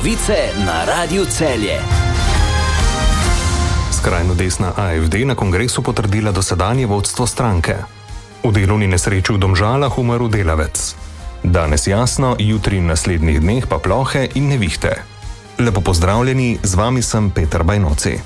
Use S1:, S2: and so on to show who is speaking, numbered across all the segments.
S1: Novice na Radiu Celje.
S2: Skrajno desna AfD na kongresu potrdila dosedanje vodstvo stranke. V delovni nesreči v Domžalah umrl delavec. Danes jasno, jutri in naslednjih dneh pa plohe in nevihte. Lepo pozdravljeni, z vami sem Peter Bajnoci.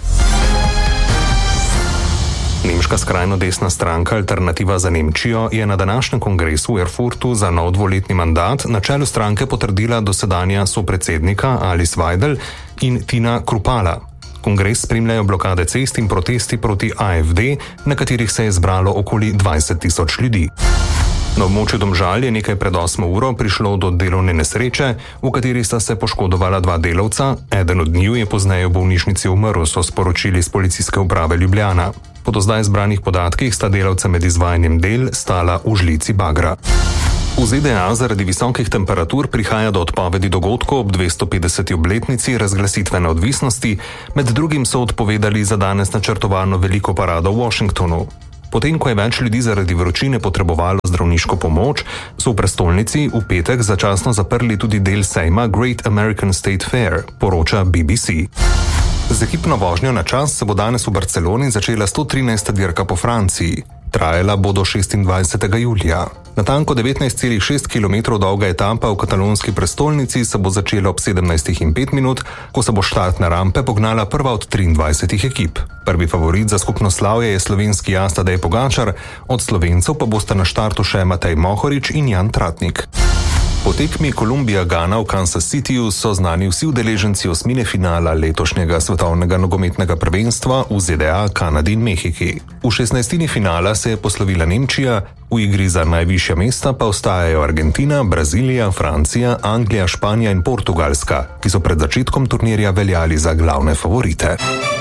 S2: Nemška skrajno desna stranka Alternativa za Nemčijo je na današnjem kongresu v Erfurtu za nov dvoletni mandat na čelu stranke potrdila dosedanja sopredsednika Alice Weidel in Tina Krupala. Kongres spremljajo blokade cest in protesti proti AfD, na katerih se je zbralo okoli 20.000 ljudi. Na območju Domžal je nekaj pred 8 uro prišlo do delovne nesreče, v kateri sta se poškodovala dva delavca, eden od njiju je pozneje v bolnišnici umrl, so sporočili z policijske uprave Ljubljana. Po do zdaj zbranih podatkih sta delavca med izvajanjem del stala v žlici bagra. V ZDA zaradi visokih temperatur prihaja do odpovedi dogodkov ob 250. obletnici razglasitve neodvisnosti, med drugim so odpovedali za danes načrtovano veliko parado v Washingtonu. Potem, ko je več ljudi zaradi vročine potrebovalo zdravniško pomoč, so v prestolnici v petek začasno zaprli tudi del sejma Great American State Fair, poroča BBC. Z ekipno vožnjo na čas se bo danes v Barceloni začela 113. dirka po Franciji. Trajala bo do 26. julija. Natanko 19,6 km dolga etapa v katalonski prestolnici se bo začela ob 17:05, ko se bo štartne rampe pognala prva od 23 ekip. Prvi favorit za skupno slavje je slovenski as Tadej Pogačar, od Slovencev pa bosta na štartu še Matej Mohorič in Jan Tratnik. Po tekmi Columbia-Ghana v Kansas Cityju so znani vsi udeleženci osmine finala letošnjega svetovnega nogometnega prvenstva v ZDA, Kanadi in Mehiki. V 16. finala se je poslovila Nemčija, v igri za najvišja mesta pa ostajajo Argentina, Brazilija, Francija, Anglija, Španija in Portugalska, ki so pred začetkom turnirja veljali za glavne favorite.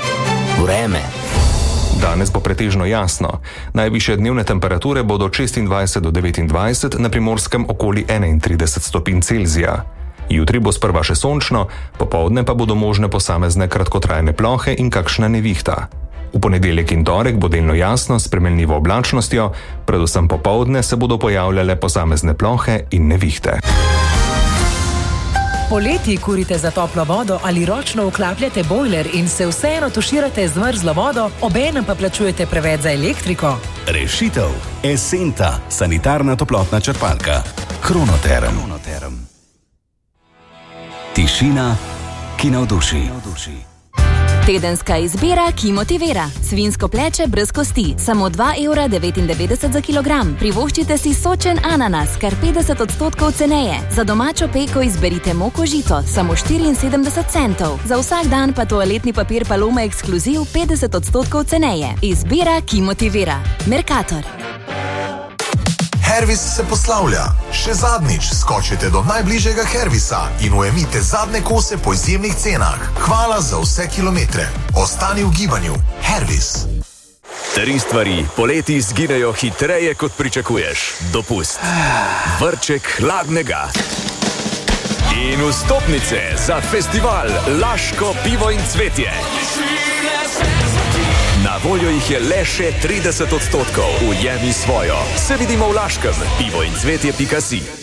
S1: Vreme.
S2: Danes bo pretežno jasno. Najvišje dnevne temperature bodo od 26 do 29, na Primorskem okoli 31 stopinj Celzija. Jutri bo sprva še sončno, popoldne pa bodo možne posamezne kratkotrajne plohe in kakšna nevihta. V ponedeljek in torek bo delno jasno s spremenljivo oblačnostjo, predvsem popoldne se bodo pojavljale posamezne plohe in nevihte.
S3: Poleti kurite za toplo vodo ali ročno vklapljate bojler in se vseeno tuširate z mrzlo vodo, obenem pa plačujete preveč za elektriko?
S4: Rešitev. Esenta, sanitarna toplotna črpalka. Kronoterm. Tišina, ki navduši.
S5: Tedenska izbira, ki motivira. Svinjsko pleče brez kosti, samo 2,99 € za kilogram. Privoščite si sočen ananas, kar 50% ceneje. Za domačo peko izberite moko žito, samo 74 centov. Za vsak dan pa toaletni papir Paloma Ekskluziv 50% ceneje. Izbira, ki motivira. Mercator.
S6: Hervis se poslavlja. Še zadnjič skočite do najbližjega Hervisa in ujemite zadnje kose po izjemnih cenah. Hvala za vse kilometre. Ostani v gibanju. Hervis.
S7: 3 stvari poleti zginejo hitreje, kot pričakuješ. Dopust. Vrček hladnega. In vstopnice za festival Laško pivo in cvetje. Na voljo jih je le še 30%. Ujemi svojo. Se vidimo v Laškem. Pivo in cvetje.si.